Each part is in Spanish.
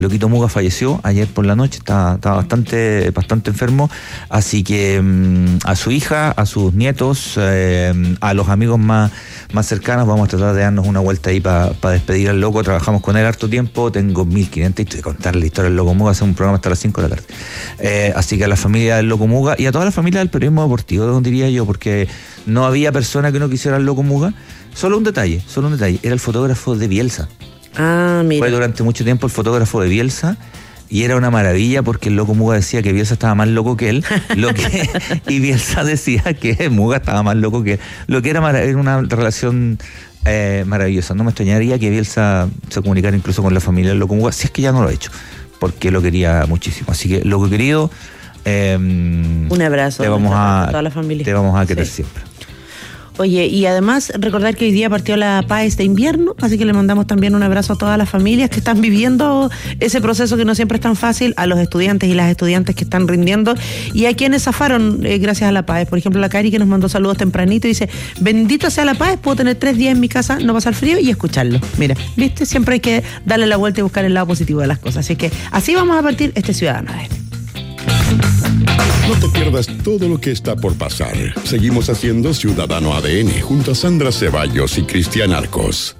Loquito Muga falleció ayer por la noche, estaba bastante enfermo, así que a su hija, a sus nietos, a los amigos más cercanos, vamos a tratar de darnos una vuelta ahí para despedir al loco. Trabajamos con él harto tiempo, tengo 1500 y contar la historia del Loco Muga, hacer un programa hasta las 5 de la tarde. Así que a la familia del Loco Muga y a toda la familia del periodismo deportivo, diría yo, porque no había persona que no quisiera al Loco Muga. Solo un detalle, era el fotógrafo de Bielsa. Ah, mira. Fue durante mucho tiempo el fotógrafo de Bielsa y era una maravilla porque el Loco Muga decía que Bielsa estaba más loco que él, y Bielsa decía que Muga estaba más loco que él, lo que era una relación maravillosa. No me extrañaría que Bielsa se comunicara incluso con la familia del Loco Muga, si es que ya no lo ha hecho, porque lo quería muchísimo. Así que, Loco querido, un abrazo te vamos a toda la familia. Te vamos a querer siempre. Oye, y además recordar que hoy día partió la PAES de invierno, así que le mandamos también un abrazo a todas las familias que están viviendo ese proceso que no siempre es tan fácil, a los estudiantes y las estudiantes que están rindiendo y a quienes zafaron gracias a la PAES. Por ejemplo, la Cari, que nos mandó saludos tempranito, dice: bendito sea la PAES, puedo tener 3 días en mi casa, no pasar frío y escucharlo. Mira, ¿viste? Siempre hay que darle la vuelta y buscar el lado positivo de las cosas. Así que así vamos a partir este Ciudadano ADN. No te pierdas todo lo que está por pasar. Seguimos haciendo Ciudadano ADN junto a Sandra Ceballos y Cristian Arcos.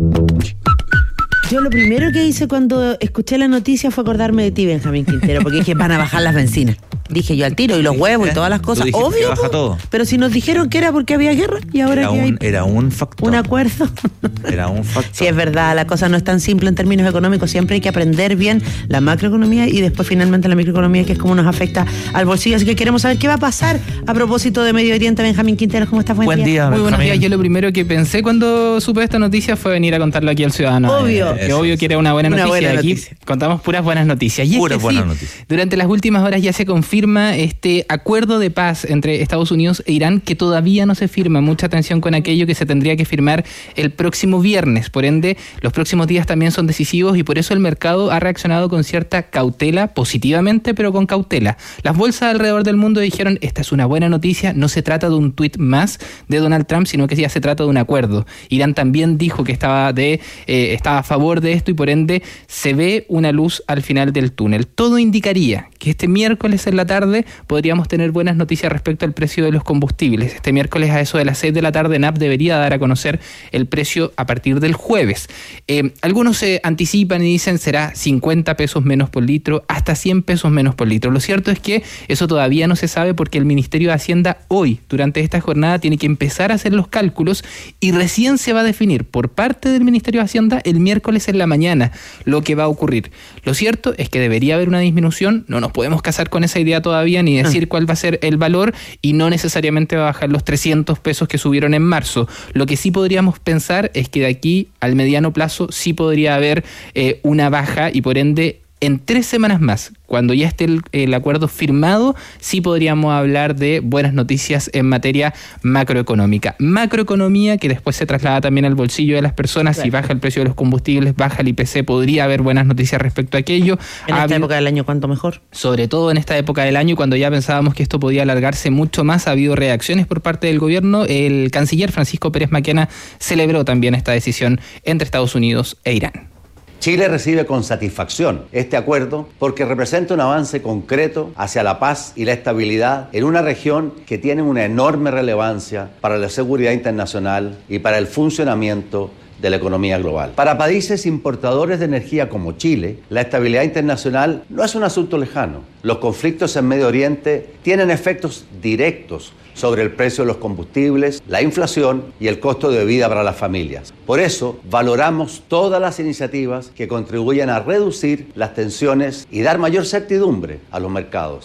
Yo lo primero que hice cuando escuché la noticia fue acordarme de ti, Benjamín Quintero, porque es que van a bajar las bencinas. Dije yo al tiro, y los huevos y todas las cosas. Obvio, baja todo. Pero si nos dijeron que era porque había guerra y ahora era un factor. Un acuerdo. Era un factor. Sí, es verdad, la cosa no es tan simple en términos económicos. Siempre hay que aprender bien la macroeconomía y después finalmente la microeconomía, que es como nos afecta al bolsillo. Así que queremos saber qué va a pasar a propósito de Medio Oriente. Benjamín Quintero, ¿cómo estás? Buen día. Muy buenos días. Yo lo primero que pensé cuando supe esta noticia fue venir a contarlo aquí al Ciudadano. Obvio. Que obvio que era una buena noticia. Buena aquí noticia. Contamos puras buenas noticias. Y puras buenas noticias. Durante las últimas horas ya se confirma este acuerdo de paz entre Estados Unidos e Irán, que todavía no se firma. Mucha atención con aquello que se tendría que firmar el próximo viernes. Por ende, los próximos días también son decisivos y por eso el mercado ha reaccionado con cierta cautela, positivamente, pero con cautela. Las bolsas alrededor del mundo dijeron: esta es una buena noticia, no se trata de un tuit más de Donald Trump, sino que ya se trata de un acuerdo. Irán también dijo que estaba a favor de esto y por ende se ve una luz al final del túnel. Todo indicaría que este miércoles en la tarde podríamos tener buenas noticias respecto al precio de los combustibles. Este miércoles a eso de las 6 de la tarde NAP debería dar a conocer el precio a partir del jueves. Algunos se anticipan y dicen será 50 pesos menos por litro, hasta 100 pesos menos por litro. Lo cierto es que eso todavía no se sabe porque el Ministerio de Hacienda hoy, durante esta jornada, tiene que empezar a hacer los cálculos y recién se va a definir por parte del Ministerio de Hacienda el miércoles en la mañana lo que va a ocurrir. Lo cierto es que debería haber una disminución, no nos podemos casar con esa idea todavía ni decir cuál va a ser el valor y no necesariamente va a bajar los 300 pesos que subieron en marzo. Lo que sí podríamos pensar es que de aquí al mediano plazo sí podría haber una baja y por ende en 3 semanas más, cuando ya esté el acuerdo firmado, sí podríamos hablar de buenas noticias en materia macroeconómica. Macroeconomía que después se traslada también al bolsillo de las personas. Claro. Si baja el precio de los combustibles, baja el IPC, podría haber buenas noticias respecto a aquello. En esta época del año, ¿cuánto mejor? Sobre todo en esta época del año, cuando ya pensábamos que esto podía alargarse mucho más, ha habido reacciones por parte del gobierno. El canciller Francisco Pérez Maquena celebró también esta decisión entre Estados Unidos e Irán. Chile recibe con satisfacción este acuerdo porque representa un avance concreto hacia la paz y la estabilidad en una región que tiene una enorme relevancia para la seguridad internacional y para el funcionamiento de la economía global. Para países importadores de energía como Chile, la estabilidad internacional no es un asunto lejano. Los conflictos en Medio Oriente tienen efectos directos sobre el precio de los combustibles, la inflación y el costo de vida para las familias. Por eso, valoramos todas las iniciativas que contribuyan a reducir las tensiones y dar mayor certidumbre a los mercados.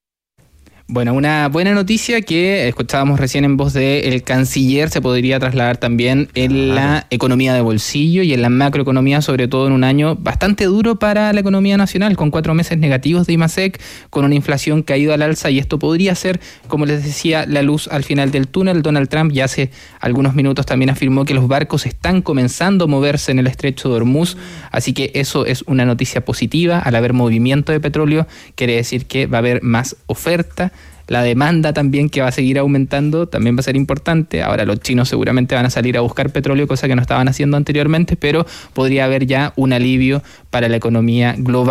Bueno, una buena noticia que escuchábamos recién en voz del canciller se podría trasladar también en la economía de bolsillo y en la macroeconomía, sobre todo en un año bastante duro para la economía nacional, con 4 meses negativos de IMASEC, con una inflación que ha ido al alza y esto podría ser, como les decía, la luz al final del túnel. Donald Trump ya hace algunos minutos también afirmó que los barcos están comenzando a moverse en el estrecho de Hormuz, así que eso es una noticia positiva. Al haber movimiento de petróleo, quiere decir que va a haber más oferta. La demanda también, que va a seguir aumentando, también va a ser importante. Ahora los chinos seguramente van a salir a buscar petróleo, cosa que no estaban haciendo anteriormente, pero podría haber ya un alivio para la economía global.